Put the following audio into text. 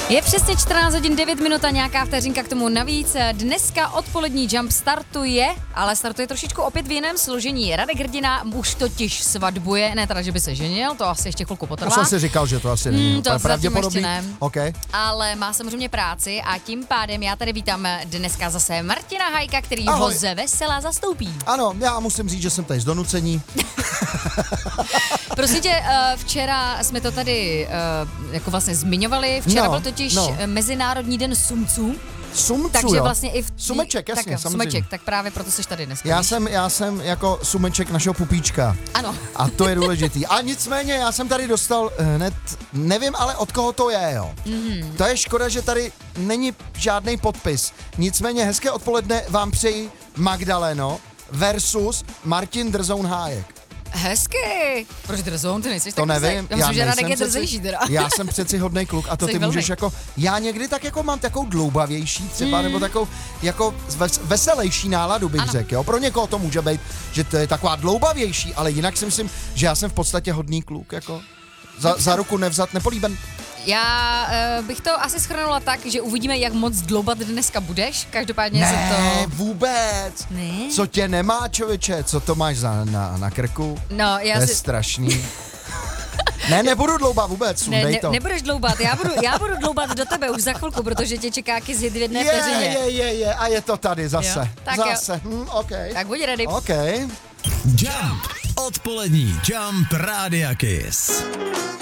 Je přesně 14 hodin 9 minut a nějaká vteřinka k tomu navíc. Dneska odpolední Jump startuje, ale startuje trošičku opět v jiném složení. Radek Hrdina už totiž svatbuje, ne teda, že by se ženil, to asi ještě chvilku potrvá. To jsem si říkal, že to asi není. To pravděpodobný. ne. Okay. Ale má samozřejmě práci a tím pádem já tady vítám dneska zase Martina Hajka, který ho ze vesela zastoupí. Ano, já musím říct, že jsem tady z donucení. Prosím tě, včera jsme to tady jako vlastně zmiňovali, včera byl totiž Mezinárodní den sumců. Sumců, takže jo. vlastně i Sumeček, jasně, tak, samozřejmě. Sumeček, tak právě proto jsi tady dneska. Já jsem jako sumeček našeho pupíčka. Ano. A to je důležitý. A nicméně já jsem tady dostal hned, nevím ale od koho to je, jo. Mm-hmm. To je škoda, že tady není žádný podpis. Nicméně hezké odpoledne vám přeji Magdaleno versus Martin Drzoun Hájek. Hezky. Proč Drzoun, ty nejsi to tak nevím. Já myslím, že Radek je drzejší teda. Já jsem přeci hodnej kluk a to ty můžeš jako, já někdy tak jako mám takovou dloubavější třeba, nebo takovou jako veselější náladu bych řekl, jo. Pro někoho to může být, že to je taková dloubavější, ale jinak si myslím, že já jsem v podstatě hodný kluk, jako za ruku nevzat, nepolíben. Já bych to asi shrnula tak, že uvidíme, jak moc dloubat dneska budeš. Každopádně ne, se to... vůbec. Ne? Co tě nemá, člověče? Co to máš na krku? No, já to je si... strašný. Ne, nebudu dloubat vůbec, sundej to. Nebudeš dloubat, já budu dloubat do tebe už za chvilku, protože tě čeká kys v jedné vteřině. Je, a je to tady zase. Jo, tak zase, okay. Tak buď ready. Okay. Jump, odpolední Jump Rádia Kiss.